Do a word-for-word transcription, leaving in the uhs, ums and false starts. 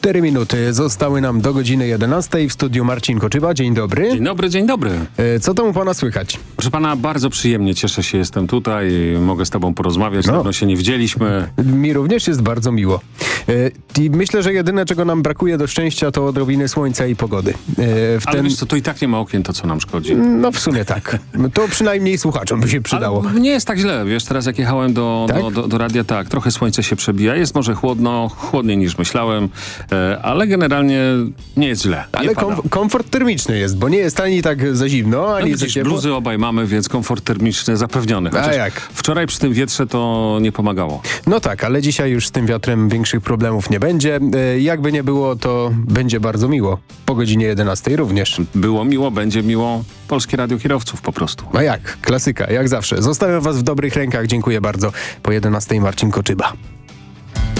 Cztery minuty zostały nam do godziny jedenastej. W studiu Marcin Koczyba. Dzień dobry. Dzień dobry, dzień dobry. E, Co tam u pana słychać? Proszę pana, bardzo przyjemnie, cieszę się, jestem tutaj, mogę z tobą porozmawiać, No. dawno się nie widzieliśmy. Mi również jest bardzo miło. E, I myślę, że jedyne, czego nam brakuje do szczęścia, to odrobiny słońca i pogody. E, W Ale ten... wiesz co, to i tak nie ma okien, to co nam szkodzi. No w sumie tak. To przynajmniej słuchaczom by się przydało. Ale nie jest tak źle, wiesz, teraz jak jechałem do, Tak? do, do, do radia, tak, trochę słońce się przebija, jest może chłodno, chłodniej niż myślałem, e, ale generalnie nie jest źle. Nie Ale pada. kom- komfort termiczny jest, bo nie jest ani tak za zimno, No ani za widzisz, ciepło. bluzy obaj mamy, więc komfort termiczny zapewniony. A Chociaż jak? wczoraj przy tym wietrze to nie pomagało. No tak, ale dzisiaj już z tym wiatrem większych problemów nie będzie. E, Jakby nie było, to będzie bardzo miło. Po godzinie jedenastej również. Było miło, będzie miło. Polskie Radio Kierowców po prostu. A jak? Klasyka, jak zawsze. Zostawiam was w dobrych rękach. Dziękuję bardzo. Po jedenastej Marcin Koczyba.